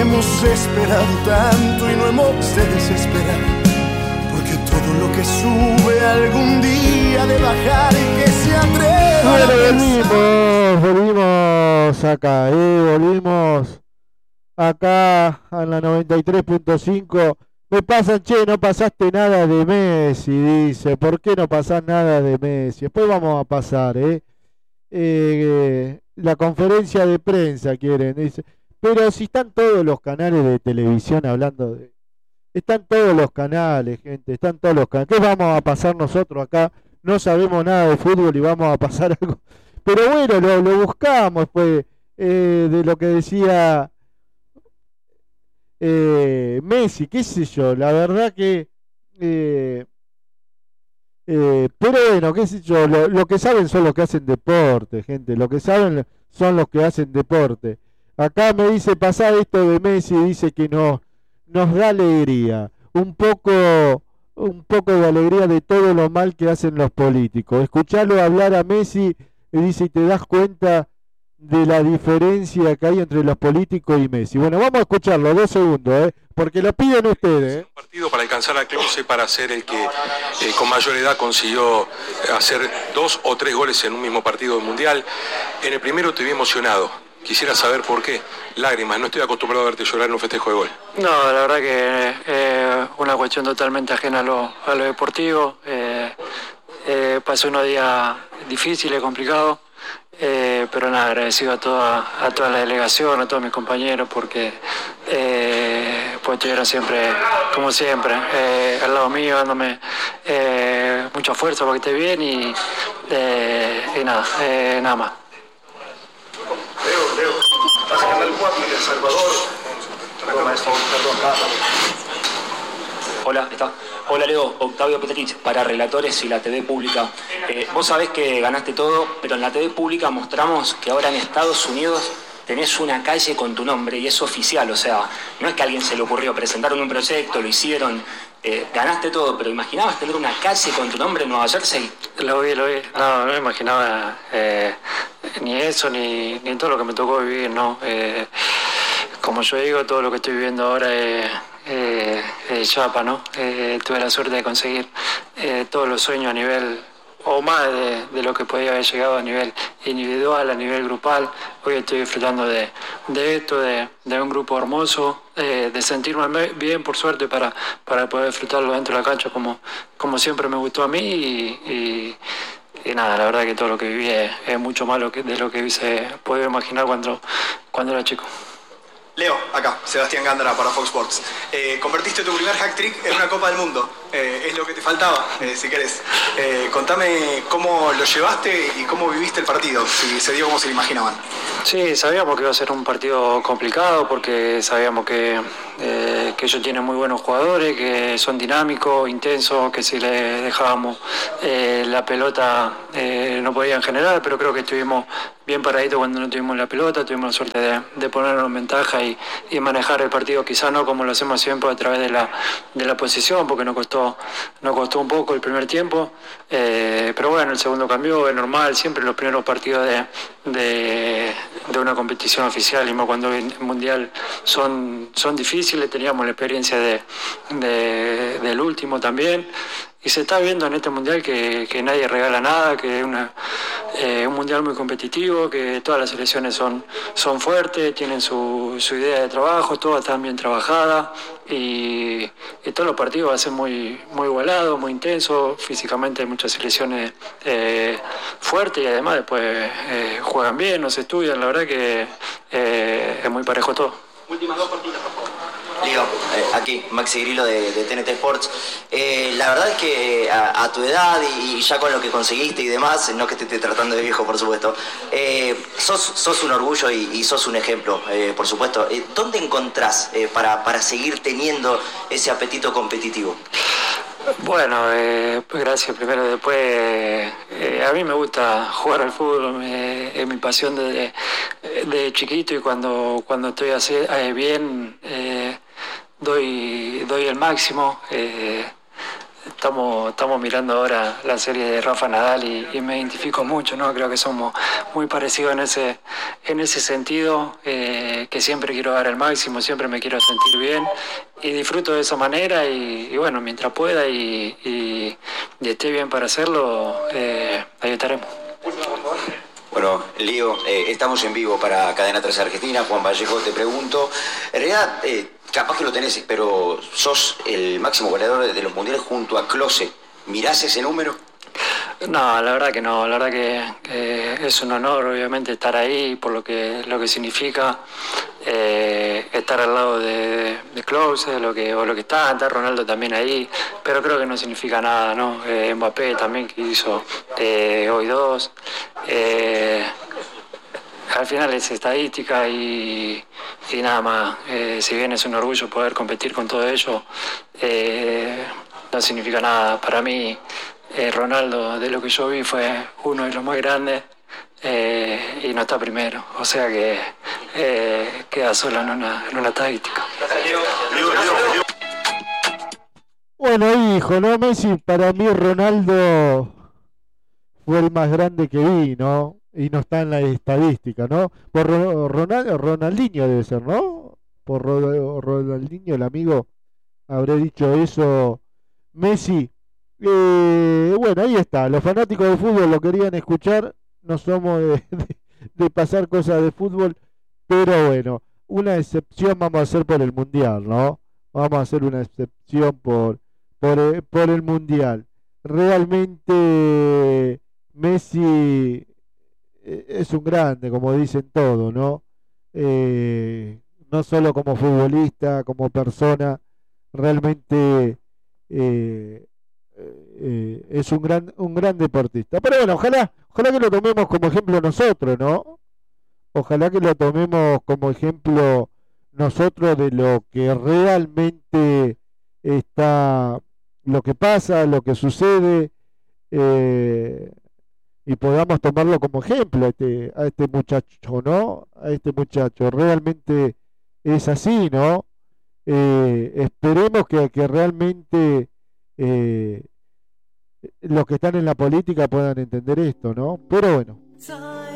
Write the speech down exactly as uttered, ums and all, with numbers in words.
Hemos esperado tanto y no hemos de desesperar, porque todo lo que sube algún día de bajar y que se atreva. Bueno, volvimos, volvimos acá, eh, volvimos acá en la noventa y tres punto cinco. Me pasan, che, no pasaste nada de Messi, dice. ¿Por qué no pasás nada de Messi? Después vamos a pasar, eh. eh la conferencia de prensa quieren, dice. Pero si están todos los canales de televisión hablando de... Están todos los canales, gente, están todos los canales. ¿Qué vamos a pasar nosotros acá? No sabemos nada de fútbol y vamos a pasar algo. Pero bueno, lo, lo buscamos, pues, eh, de lo que decía eh, Messi, qué sé yo. La verdad que... Eh, eh, pero bueno, qué sé yo, lo, lo que saben son los que hacen deporte, gente. Lo que saben son los que hacen deporte. Acá me dice pasar esto de Messi, dice que no, nos da alegría, un poco, un poco de alegría de todo lo mal que hacen los políticos. Escucharlo hablar a Messi, y dice, y te das cuenta de la diferencia que hay entre los políticos y Messi. Bueno, vamos a escucharlo, dos segundos, ¿eh? Porque lo piden ustedes. ¿eh? Un partido para alcanzar a Klose, para ser el que eh, con mayor edad consiguió hacer dos o tres goles en un mismo partido del Mundial. En el primero te vi emocionado. Quisiera saber por qué. Lágrimas, no estoy acostumbrado a verte llorar en un festejo de gol. No, la verdad que es eh, una cuestión totalmente ajena a lo, a lo deportivo. Eh, eh, pasé unos días difíciles, complicados, eh, pero nada, agradecido a toda, a toda la delegación, a todos mis compañeros, porque eh, pues estuvieron siempre, como siempre, eh, al lado mío, dándome eh, mucha fuerza para que esté bien y, eh, y nada, eh, nada más. Leo, Leo, estás en Canal cuatro de El Salvador. Hola, ¿está? Hola Leo, Octavio Petrich, para Relatores y la T V Pública. Eh, vos sabés que ganaste todo, pero en la T V Pública mostramos que ahora en Estados Unidos tenés una calle con tu nombre y es oficial, o sea, no es que a alguien se le ocurrió, presentaron un proyecto, lo hicieron, eh, ganaste todo, pero ¿imaginabas tener una calle con tu nombre en Nueva Jersey? Lo vi, lo vi, no, no me imaginaba eh, ni eso, ni, ni todo lo que me tocó vivir, ¿no? Eh, como yo digo, todo lo que estoy viviendo ahora es eh, eh, chapa, ¿no? Eh, tuve la suerte de conseguir eh, todos los sueños a nivel, o más de, de lo que podía haber llegado a nivel individual, a nivel grupal. Hoy estoy disfrutando de, de esto, de, de un grupo hermoso, eh, de sentirme bien, por suerte, para, para poder disfrutarlo dentro de la cancha como, como siempre me gustó a mí y, y, y nada, la verdad que todo lo que viví es, es mucho más que, de lo que hubiese podido imaginar cuando, cuando era chico. Leo, acá, Sebastián Gándara para Fox Sports. Eh, convertiste tu primer hat-trick en una Copa del Mundo. Eh, es lo que te faltaba, eh, si querés. Eh, contame cómo lo llevaste y cómo viviste el partido, si se dio como se lo imaginaban. Sí, sabíamos que iba a ser un partido complicado porque sabíamos que, eh, que ellos tienen muy buenos jugadores, que son dinámicos, intensos, que si les dejábamos eh, la pelota eh, no podían generar, pero creo que estuvimos bien paraditos cuando no tuvimos la pelota, tuvimos la suerte de, de ponernos en ventaja y, y manejar el partido, quizá no como lo hacemos siempre a través de la, de la posición, porque nos costó, nos costó un poco el primer tiempo, eh, pero bueno, el segundo cambió, es normal, siempre los primeros partidos de, de, de una competición oficial, y más cuando el mundial son, son difíciles, teníamos la experiencia de, de, del último también. Y se está viendo en este mundial que, que nadie regala nada, que es una, eh, un mundial muy competitivo, que todas las selecciones son, son fuertes, tienen su, su idea de trabajo, todas están bien trabajadas y, y todos los partidos van a ser muy, muy igualados, muy intensos. Físicamente hay muchas selecciones eh, fuertes y además después eh, juegan bien, no se estudian. La verdad que eh, es muy parejo todo. Últimas dos partidas, por favor. Leo, eh, aquí, Maxi Grillo de, de T N T Sports. Eh, la verdad es que a, a tu edad y, y ya con lo que conseguiste y demás, no que te esté tratando de viejo, por supuesto, eh, sos, sos un orgullo y, y sos un ejemplo, eh, por supuesto. Eh, ¿Dónde encontrás eh, para, para seguir teniendo ese apetito competitivo? Bueno, eh, pues gracias primero. Después, eh, a mí me gusta jugar al fútbol, me, es mi pasión desde de chiquito, y cuando, cuando estoy así, eh, bien, eh, doy, doy el máximo. Eh, estamos, estamos mirando ahora la serie de Rafa Nadal y, y me identifico mucho, ¿no? Creo que somos muy parecidos en ese, en ese sentido, eh, que siempre quiero dar el máximo, siempre me quiero sentir bien y disfruto de esa manera y, y bueno, mientras pueda y, y, y esté bien para hacerlo, eh, ahí estaremos. Bueno, Lío, eh, estamos en vivo para Cadena tres Argentina. Juan Vallejo, te pregunto, en realidad, eh, capaz que lo tenés, pero sos el máximo goleador de los mundiales junto a Klose. ¿Mirás ese número? No, la verdad que no, la verdad que, que es un honor obviamente estar ahí por lo que lo que significa eh, estar al lado de, de Klose, lo que, o lo que está, está Ronaldo también ahí, pero creo que no significa nada, ¿no? Eh, Mbappé también que hizo eh, hoy dos, eh, al final es estadística y, y nada más, eh, si bien es un orgullo poder competir con todo ello, eh, no significa nada para mí. Eh, Ronaldo, de lo que yo vi, fue uno de los más grandes eh, y no está primero. O sea que eh, queda solo en una, en una estadística. Bueno, hijo, ¿no? Messi, para mí Ronaldo fue el más grande que vi, ¿no? Y no está en la estadística, ¿no? Por Ronaldo, Ronaldinho debe ser, ¿no? Por Ronaldinho, el amigo, habré dicho eso. Messi. Eh, bueno, ahí está, los fanáticos de fútbol lo querían escuchar, no somos de, de, de pasar cosas de fútbol, pero bueno, una excepción vamos a hacer por el Mundial, ¿no? Vamos a hacer una excepción por, por, por el Mundial. Realmente Messi es un grande, como dicen todos, ¿no? Eh, no solo como futbolista, como persona, realmente... Eh, Eh, es un gran un gran deportista, pero bueno, ojalá ojalá que lo tomemos como ejemplo nosotros, ¿no? Ojalá que lo tomemos como ejemplo nosotros de lo que realmente está, lo que pasa, lo que sucede, eh, y podamos tomarlo como ejemplo a este, a este muchacho, ¿no? A este muchacho, realmente es así, ¿no? Eh, esperemos que, que realmente Eh, los que están en la política puedan entender esto, ¿no? Pero bueno,